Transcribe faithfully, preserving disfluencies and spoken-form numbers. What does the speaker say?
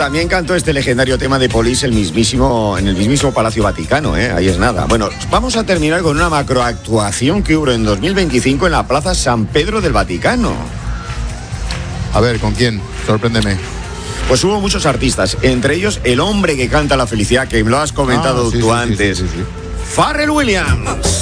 también cantó este legendario tema de Police el mismísimo, en el mismísimo Palacio Vaticano, ¿eh? Ahí es nada. Bueno, vamos a terminar con una macroactuación que hubo en dos mil veinticinco en la Plaza San Pedro del Vaticano. A ver, ¿con quién? Sorpréndeme. Pues hubo muchos artistas, entre ellos el hombre que canta la felicidad, que me lo has comentado ah, sí, tú sí, antes, sí, sí, sí, sí. Pharrell Williams.